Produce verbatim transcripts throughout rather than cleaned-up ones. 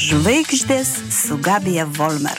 Žvaigždės su Gabija Volmer.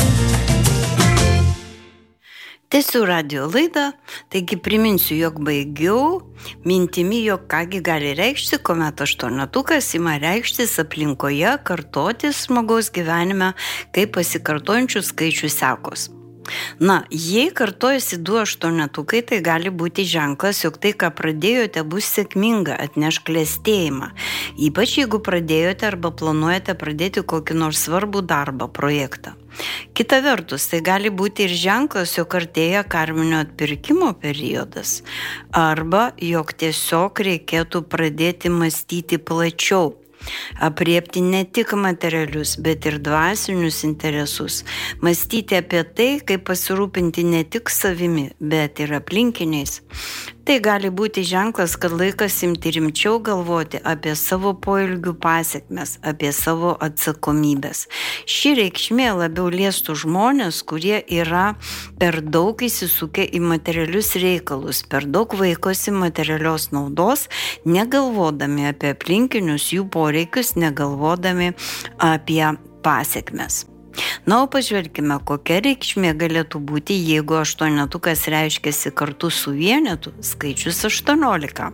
Tęsiu radio laidą, taigi priminsiu, jog baigiau mintimi, jog kągi gali reikšti, kuomet aštuonetukas ima reikštis aplinkoje, kartotis žmogaus gyvenime, kaip pasikartojančių skaičių sekos. Na, jei kartojasi du aštuonetukai, tai gali būti ženklas, jog tai, ką pradėjote, bus sėkminga, atneš klestėjimą. Ypač jeigu pradėjote arba planuojate pradėti kokį nors svarbų darbą, projektą. Kita vertus, tai gali būti ir ženklas, jog artėja karminio atpirkimo periodas, arba jog tiesiog reikėtų pradėti mąstyti plačiau. Apriepti ne tik materialius, bet ir dvasinius interesus. Mąstyti apie tai, kaip pasirūpinti ne tik savimi, bet ir aplinkiniais. Tai gali būti ženklas, kad laikas imti rimčiau galvoti apie savo poelgių pasekmes, apie savo atsakomybės. Ši reikšmė labiau liestų žmonės, kurie yra per daug įsisukę į materialius reikalus, per daug vaikosi materialios naudos, negalvodami apie aplinkinius jų poreikius, negalvodami apie pasekmes. Na, o pažvelkime, kokia reikšmė galėtų būti, jeigu aštuonetukas reiškiasi kartu su vienetu, skaičius aštuoniolika.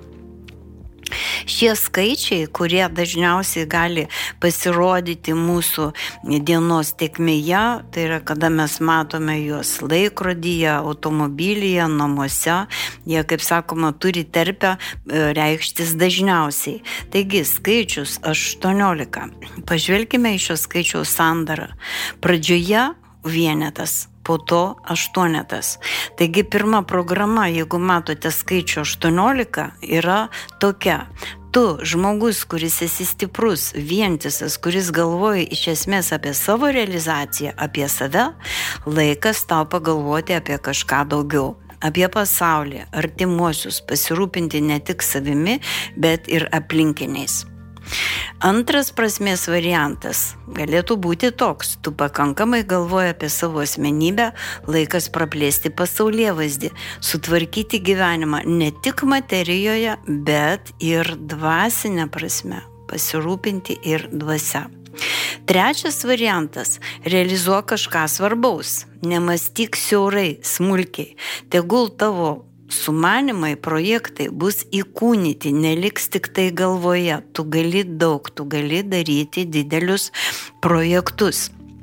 Šie skaičiai, kurie dažniausiai gali pasirodyti mūsų dienos tėkmėje, tai yra, kada mes matome juos laikrodyje, automobilyje, namuose, jie, kaip sakoma, turi terpę reikštis dažniausiai. Taigi, skaičius aštuoniolika. Pažvelkime į šio skaičiaus sandarą. Pradžioje vienetas, po to aštuonetas. Taigi pirma programa, jeigu matote skaičių aštuoniolika, yra tokia. Tu, žmogus, kuris esi stiprus, vientisas, kuris galvoja iš esmės apie savo realizaciją, apie save, laikas tau pagalvoti apie kažką daugiau. Apie pasaulį, artimuosius, pasirūpinti ne tik savimi, bet ir aplinkiniais. Antras prasmės variantas galėtų būti toks. Tu pakankamai galvoji apie savo asmenybę, laikas praplėsti pasaulėvaizdį, sutvarkyti gyvenimą ne tik materijoje, bet ir dvasinė prasme, pasirūpinti ir dvasia. Trečias variantas – realizuok kažką svarbaus, nemąstyk siaurai, smulkiai, tegul tavo sumanimai, projektai bus įkūnyti, neliks tik tai galvoje. Tu gali daug, tu gali daryti didelius projektus.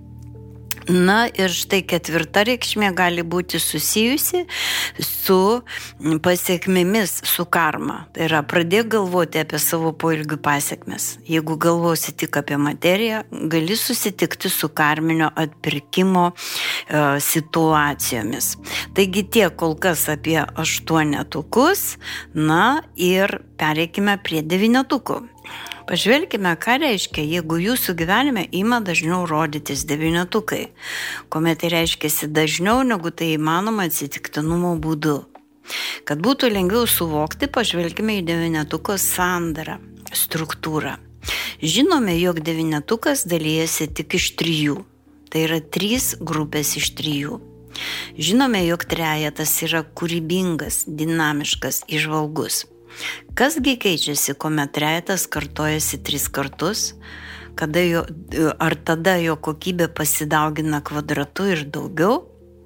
Na ir štai ketvirta reikšmė gali būti susijusi su pasekmėmis, su karma. Tai yra, pradėk galvoti apie savo poelgių pasekmes. Jeigu galvosi tik apie materiją, gali susitikti su karminio atpirkimo e, situacijomis. Taigi tiek kol kas apie aštuonetukus, na ir pereikime prie devynetukų. Pažvelkime, ką reiškia, jeigu jūsų gyvenime ima dažniau rodytis devynetukai, kuomet tai reiškiasi dažniau, negu tai įmanoma atsitiktinumo būdu. Kad būtų lengviau suvokti, pažvelkime į devynetuko sandarą, struktūrą. Žinome, jog devynetukas dalyjasi tik iš trijų. Tai yra trys grupės iš trijų. Žinome, jog trejetas yra kūrybingas, dinamiškas, įžvalgus. Kasgi keičiasi, kuomet trejetas kartojasi tris kartus, kada jo, ar tada jo kokybė pasidaugina kvadratu ir daugiau?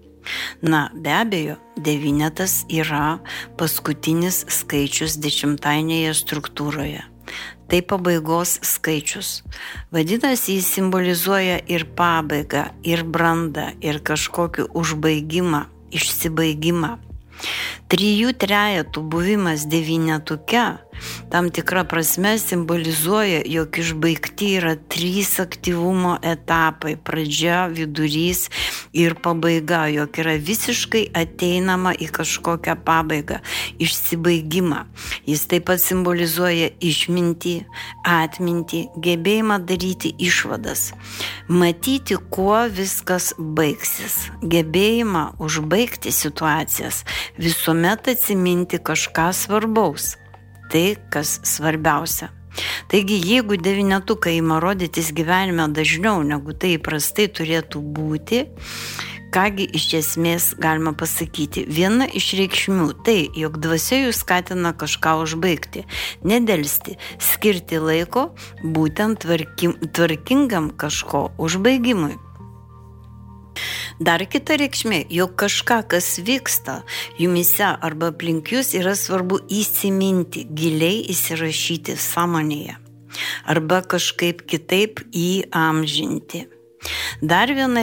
Na, be abejo, devynetas yra paskutinis skaičius dešimtainėje struktūroje. Tai pabaigos skaičius. Vadinasi, jis simbolizuoja ir pabaigą, ir brandą, ir kažkokį užbaigimą, išsibaigimą. Trijų trejetų buvimas devynetuke tam tikra prasme simbolizuoja, jog išbaigti yra trys aktyvumo etapai – pradžia, vidurys ir pabaiga, jog yra visiškai ateinama į kažkokią pabaigą, išsibaigimą. Jis taip pat simbolizuoja išmintį, atmintį, gebėjimą daryti išvadas, matyti, kuo viskas baigsis, gebėjimą užbaigti situacijas, visuomet atsiminti kažką svarbaus. Tai, kas svarbiausia. Taigi, jeigu devynetukai ima rodytis gyvenime dažniau, negu tai įprastai turėtų būti, Kągi iš esmės galima pasakyti? Viena iš reikšmių tai, jog dvasia jūs skatina kažką užbaigti, nedelsti, skirti laiko būtent tvarkim, tvarkingam kažko užbaigimui. Dar kita reikšmė, jog kažką, kas vyksta jumise arba aplink jūs, yra svarbu įsiminti, giliai įsirašyti sąmonėje arba kažkaip kitaip įamžinti. Dar viena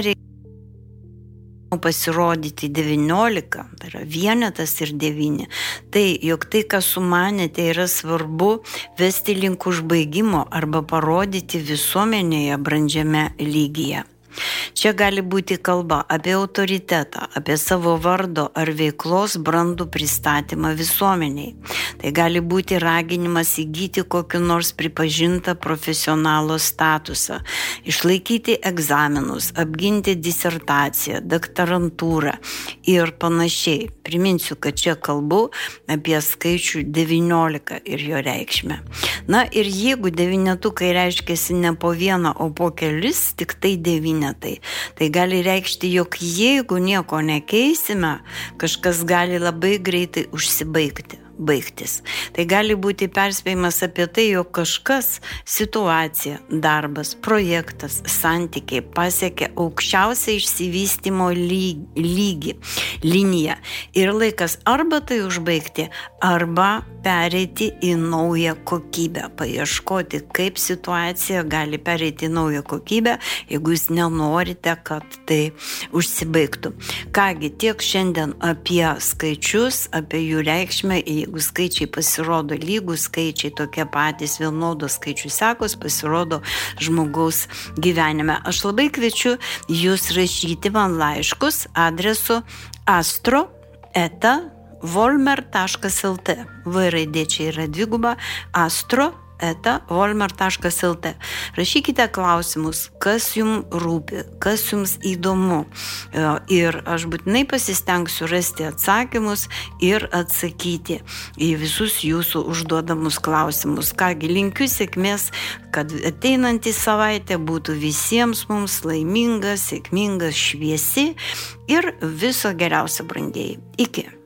reikšmė pasirodyti devyniolika, tai yra vienetas ir devyni. Tai, jog tai, ką sumanėte, yra svarbu vesti link užbaigimo arba parodyti visuomenėje brandžiame lygyje. Čia gali būti kalba apie autoritetą, apie savo vardo ar veiklos brandų pristatymą visuomeniai. Tai gali būti raginimas įgyti kokiu nors pripažintą profesionalo statusą, išlaikyti egzaminus, apginti disertaciją, doktorantūrą ir panašiai. Priminsiu, kad čia kalbu apie skaičių devyniolika ir jo reikšmę. Na ir jeigu devynetukai reiškiasi ne po vieną, o po kelis, tik tai devynetai, tai gali reikšti, jog jeigu nieko nekeisime, kažkas gali labai greitai užsibaigti. baigtis. Tai gali būti perspėjimas apie tai, jog kažkas, situacija, darbas, projektas, santykiai pasiekė aukščiausią išsivystymo lygį, liniją. Ir laikas arba tai užbaigti, arba pereiti į naują kokybę, paieškoti, kaip situacija gali pereiti į naują kokybę, jeigu jūs nenorite, kad tai užsibaigtų. Kągi, tiek šiandien apie skaičius, apie jų reikšmę. Jeigu skaičiai pasirodo lygūs, skaičiai tokie patys, vienodos skaičių sekos pasirodo žmogaus gyvenime. Aš labai kviečiu jūs rašyti man laiškus adresu astro eta volmer taškas lt. V raidė čia yra dviguba, astro eta volmer taškas lt. Rašykite klausimus, kas jums rūpi, kas jums įdomu. Ir aš būtinai pasistengsiu rasti atsakymus ir atsakyti į visus jūsų užduodamus klausimus. Kągi, linkiu sėkmės, kad ateinantį savaitę būtų visiems mums laiminga, sėkminga, šviesi ir viso geriausio, brangieji. Iki.